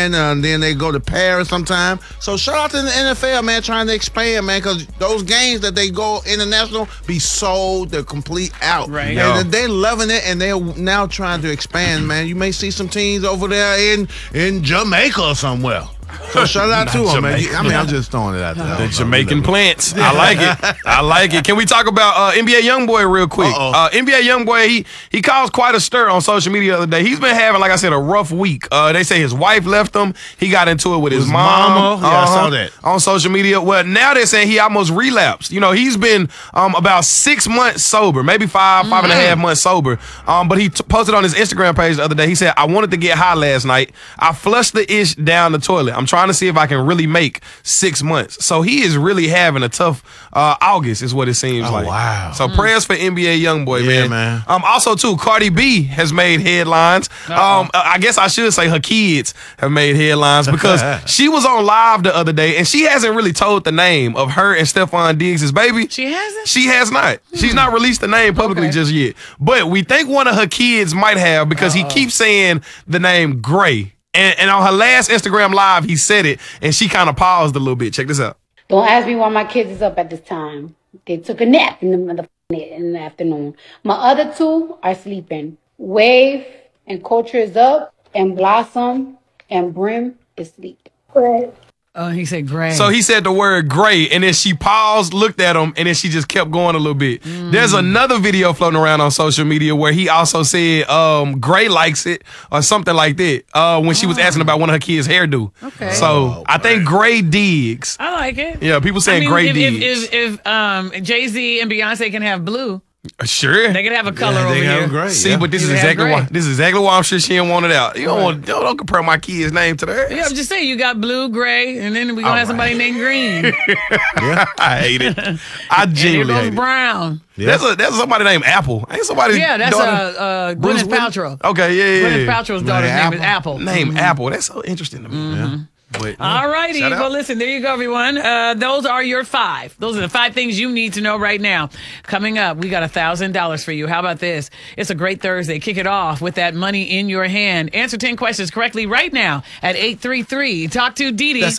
man. Then they go to Paris sometime. So shout out to the NFL, man, trying to expand, man, because those games that they go international be sold, they're complete out. Right. And they're loving it, and they're now trying to expand, man. You may see some teams over there in Jamaica or somewhere. So shout out to them, man. I mean, I'm just throwing it out there. The Jamaican plants. I like it. I like it. Can we talk about NBA YoungBoy real quick? NBA YoungBoy, he caused quite a stir on social media the other day. He's been having, like I said, a rough week. They say his wife left him. He got into it with his mama. Yeah, I saw that. On social media. Well, now they're saying he almost relapsed. You know, he's been about 6 months sober, maybe five and a half months sober. But he posted on his Instagram page the other day. He said, I wanted to get high last night. I flushed the ish down the toilet. I'm trying to see if I can really make 6 months. So he is really having a tough August is what it seems like. Wow. So prayers for NBA YoungBoy, Yeah, man. man. Also, too, Cardi B has made headlines. I guess I should say her kids have made headlines because she was on live the other day and she hasn't really told the name of her and Stephon Diggs' baby. She hasn't? She has not. She's not released the name publicly just yet. But we think one of her kids might have because he keeps saying the name Gray. And on her last Instagram Live, he said it, and she kind of paused a little bit. Check this out. Don't ask me why my kids is up at this time. They took a nap in the afternoon. My other two are sleeping. Wave and Culture is up, and Blossom and Brim is asleep. Great. Oh, he said gray. So he said the word gray, and then she paused, looked at him, and then she just kept going a little bit. There's another video floating around on social media where he also said Gray likes it or something like that when she was asking about one of her kids' hairdo. Okay. So I think Gray Diggs. I like it. Yeah, people saying Gray Diggs. If Jay-Z and Beyonce can have blue, Sure. they can have a color over here. Great. See, but this is You have exactly gray. why I'm sure she didn't want it out. You don't compare my kid's name to theirs. Yeah, I'm just saying, you got blue, gray, and then we're going to have somebody named Green. I hate it. I And here genuinely goes hate it. Brown. There's somebody named Apple. Ain't somebody? Yeah, that's daughter? Gwyneth Willis? Paltrow. Okay, yeah. Gwyneth Paltrow's daughter's name is Apple. Name Apple. That's so interesting to me. Yeah. But, All righty. shout out. Well, listen, there you go, everyone. Those are your 5. Those are the 5 things you need to know right now. Coming up, we got $1,000 for you. How about this? It's a great Thursday. Kick it off with that money in your hand. Answer 10 questions correctly right now at 833. Talk to Dee Dee. That's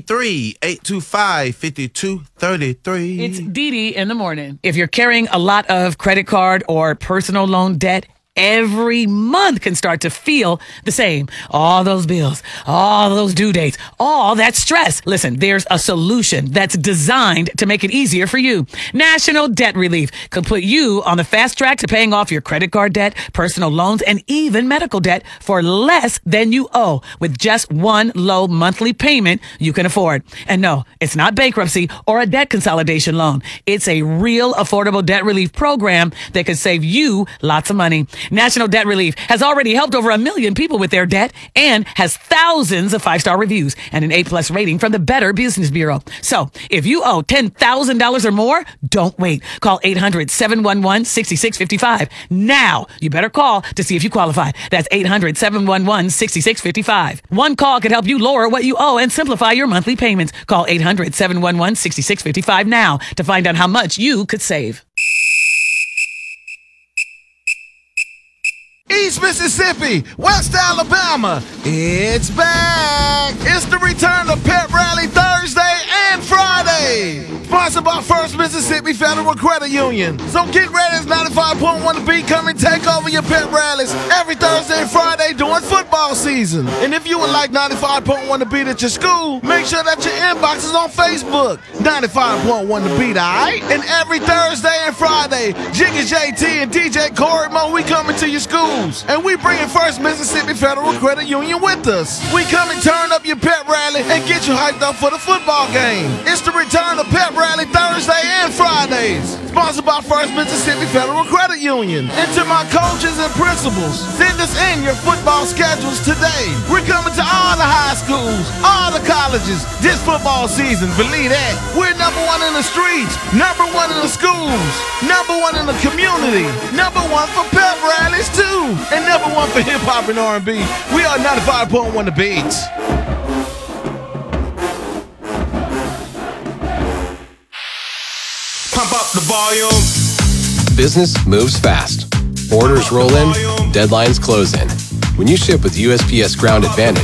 833-825-5233. It's Dee Dee in the morning. If you're carrying a lot of credit card or personal loan debt, every month can start to feel the same. All those bills, all those due dates, all that stress. Listen, there's a solution that's designed to make it easier for you. National Debt Relief could put you on the fast track to paying off your credit card debt, personal loans, and even medical debt for less than you owe with just one low monthly payment you can afford. And no, it's not bankruptcy or a debt consolidation loan. It's a real affordable debt relief program that could save you lots of money. National Debt Relief has already helped over 1 million people with their debt and has thousands of 5-star reviews and an A+ rating from the Better Business Bureau. So if you owe $10,000 or more, don't wait. Call 800-711-6655. Now, you better call to see if you qualify. That's 800-711-6655. One call could help you lower what you owe and simplify your monthly payments. Call 800-711-6655 now to find out how much you could save. East Mississippi, West Alabama, it's back. It's the return of Pep Rally Thursday and Friday. Sponsored by First Mississippi Federal Credit Union. So get ready, it's 95.1 The Beat. Come and take over your Pep Rallies every Thursday and Friday during football season. And if you would like 95.1 The Beat at your school, make sure that your inbox is on Facebook. 95.1 The Beat, all right? And every Thursday and Friday, Jiggy JT and DJ Corey Mo, we coming to your schools. And we bringing First Mississippi Federal Credit Union with us. We come and turn up your pep rally and get you hyped up for the football game. It's the return of Pep Rally Thursday and Fridays. Sponsored by First Mississippi Federal Credit Union. And to my coaches and principals, send us in your football schedules today. We're coming to all the high schools, all the colleges this football season. Believe that. We're number 1 in the streets, number 1 in the schools, number 1 in the community, number 1 for pep rallies too, and number 1 for hip hop and R&B. We are 95.1 The Beats. Pump up the volume. Business moves fast. Orders roll in, deadlines close in. When you ship with USPS Ground Advantage,